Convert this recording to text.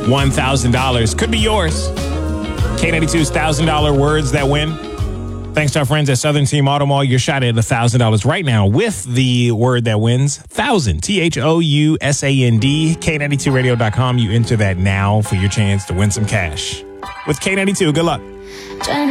$1,000 could be yours. K92's $1,000 words that win. Thanks to our friends at Southern Team Auto Mall, you're shot at $1,000 right now with the word that wins, 1,000, THOUSAND, K92radio.com. You enter that now for your chance to win some cash. With K92, good luck.